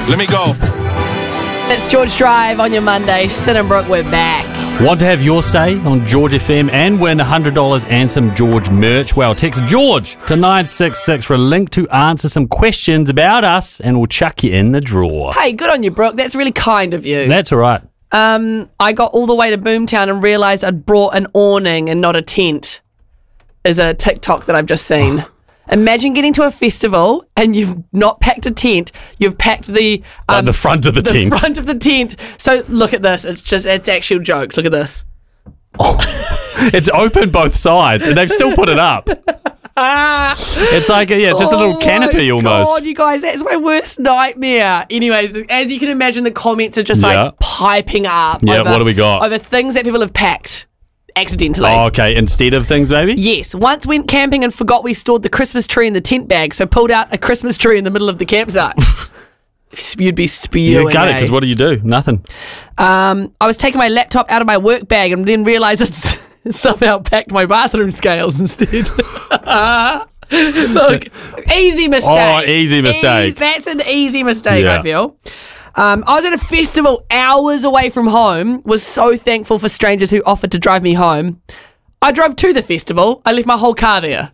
Let me go. It's George Drive on your Monday. Sin and Brooke, we're back. Want to have your say on George FM and win $100 and some George merch? Well, text George to 966 for a link to answer some questions about us and we'll chuck you in the draw. Hey, good on you, Brooke. That's really kind of you. That's all right. I got all the way to Boomtown and realised I'd brought an awning and not a tent, is a TikTok that I've just seen. Imagine getting to a festival and you've not packed a tent. You've packed the front of the tent. The front of the tent. So look at this. It's actual jokes. Look at this. Oh, it's open both sides and they've still put it up. It's like just a little canopy almost. God, you guys, that's my worst nightmare. Anyways, as you can imagine, the comments are just like piping up. Yeah, what do we got? Over things that people have packed accidentally. Oh, okay. Instead of things, maybe? Yes. Once went camping and forgot we stored the Christmas tree in the tent bag, so pulled out a Christmas tree in the middle of the campsite. You'd be spewing. You got it, because what do you do? Nothing. I was taking my laptop out of my work bag and then realised it's somehow packed my bathroom scales instead. Look, easy mistake. Oh, easy mistake. That's an easy mistake, Yeah. I feel. I was at a festival hours away from home, was so thankful for strangers who offered to drive me home. I drove to the festival. I left my whole car there.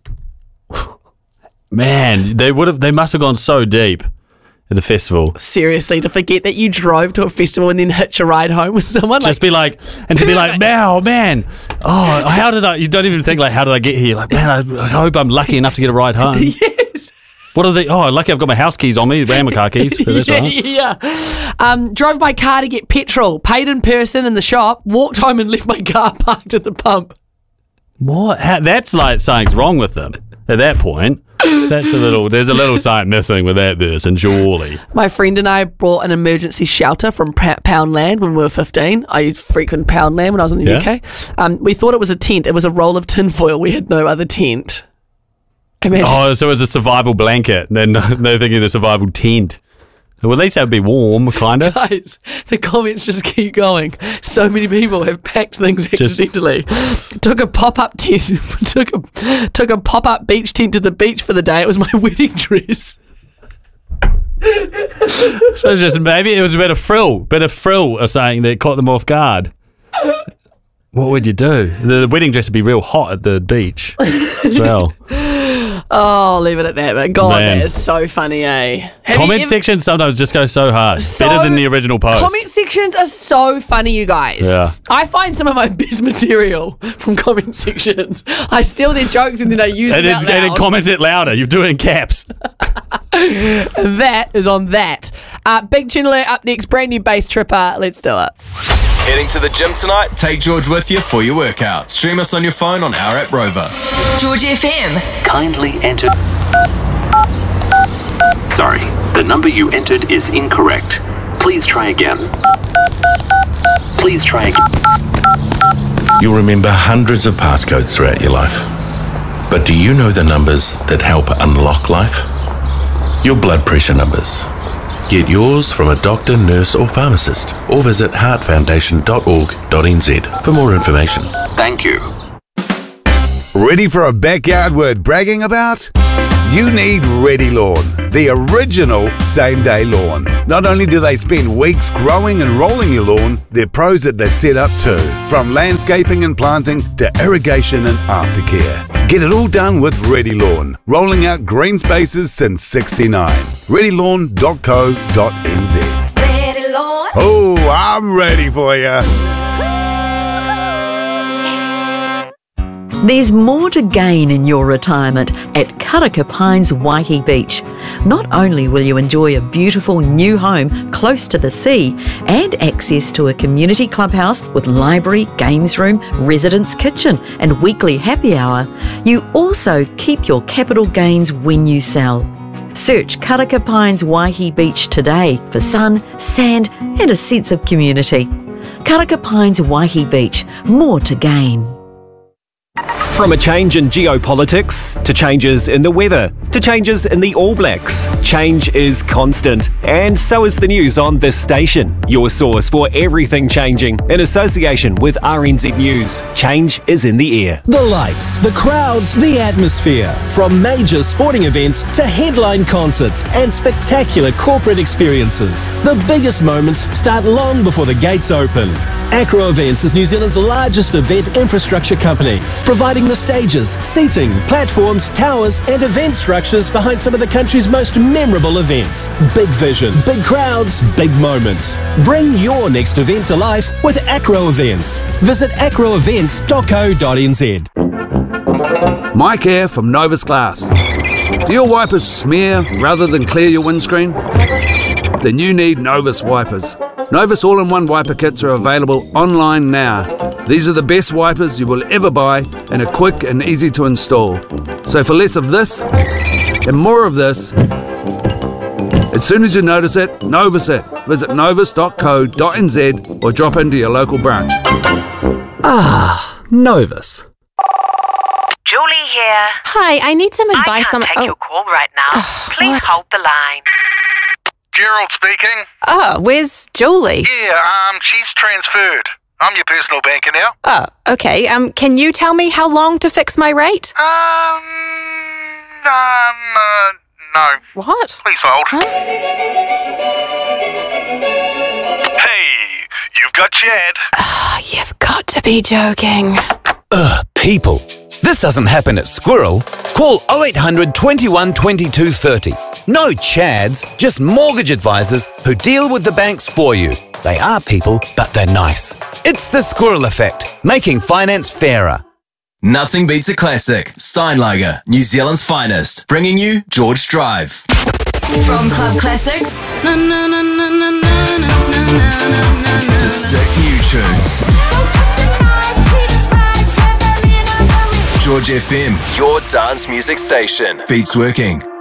Man, they must have gone so deep at the festival. Seriously, to forget that you drove to a festival and then hitch a ride home with someone. Just be like, wow, man. Oh, how did I? You don't even think like, how did I get here? Like, man, I hope I'm lucky enough to get a ride home. Yes. What are they? Oh, lucky I've got my house keys on me, and my car keys. But that's right. Yeah. Drove my car to get petrol, paid in person in the shop, walked home and left my car parked at the pump. What? That's like something's wrong with them at that point. There's a little something missing with that person, surely. My friend and I brought an emergency shelter from Poundland when we were 15. I frequented Poundland when I was in the UK. We thought it was a tent. It was a roll of tinfoil. We had no other tent. Imagine. Oh, so it was a survival blanket. They're thinking the survival tent. Well, at least that would be warm, kind of. Guys, the comments just keep going. So many people have packed things accidentally. Took a pop-up tent. took a pop-up beach tent to the beach for the day. It was my wedding dress. So it's just maybe it was a bit of frill or something that caught them off guard. What would you do? The wedding dress would be real hot at the beach as well. Oh, leave it at that. But God, Man. that is so funny, eh? Comment sections sometimes just go so hard. Better than the original post. Comment sections are so funny, you guys. Yeah. I find some of my best material from comment sections. I steal their jokes and then I use them out loud. And comment it louder. You do it in caps. That is on that. Big Channel Alert up next. Brand new bass tripper. Let's do it. Heading to the gym tonight? Take George with you for your workout. Stream us on your phone on our app Rover. George FM. Kindly enter. Sorry, the number you entered is incorrect. Please try again. Please try again. You'll remember hundreds of passcodes throughout your life. But do you know the numbers that help unlock life? Your blood pressure numbers. Get yours from a doctor, nurse or pharmacist, or visit heartfoundation.org.nz for more information. Thank you. Ready for a backyard worth bragging about? You need Ready Lawn, the original same-day lawn. Not only do they spend weeks growing and rolling your lawn, they're pros at the setup too. From landscaping and planting to irrigation and aftercare. Get it all done with Ready Lawn, rolling out green spaces since '69. ReadyLawn.co.nz. Ready, Lord. Oh, I'm ready for you. There's more to gain in your retirement at Karaka Pines Waihi Beach. Not only will you enjoy a beautiful new home close to the sea and access to a community clubhouse with library, games room, residence kitchen and weekly happy hour, you also keep your capital gains when you sell. Search Karaka Pines Waihi Beach today for sun, sand and a sense of community. Karaka Pines Waihi Beach, more to gain. From a change in geopolitics, to changes in the weather, to changes in the All Blacks, change is constant. And so is the news on this station. Your source for everything changing, in association with RNZ News. Change is in the air. The lights, the crowds, the atmosphere. From major sporting events to headline concerts and spectacular corporate experiences. The biggest moments start long before the gates open. Acro Events is New Zealand's largest event infrastructure company, providing the stages, seating, platforms, towers and event structures behind some of the country's most memorable events. Big vision, big crowds, big moments. Bring your next event to life with Acro Events. Visit acroevents.co.nz. Mike here from Novus Glass. Do your wipers smear rather than clear your windscreen? Then you need Novus wipers. Novus all-in-one wiper kits are available online now. These are the best wipers you will ever buy and are quick and easy to install. So for less of this and more of this, as soon as you notice it, Novus it. Visit novus.co.nz or drop into your local branch. Novus. Julie here. Hi, I need some advice on... I can't take your call right now. Please hold the line. Gerald speaking. Oh, where's Julie? Yeah, she's transferred. I'm your personal banker now. Oh, okay. Can you tell me how long to fix my rate? No. What? Please hold. Huh? Hey, you've got Chad. You've got to be joking. People. This doesn't happen at Squirrel. Call 0800 21 22 30. No Chads, just mortgage advisors who deal with the banks for you. They are people, but they're nice. It's the Squirrel Effect, making finance fairer. Nothing beats a classic. Steinlager, New Zealand's finest. Bringing you George Drive. From club classics to sick new tunes. George FM, your dance music station. Beats working.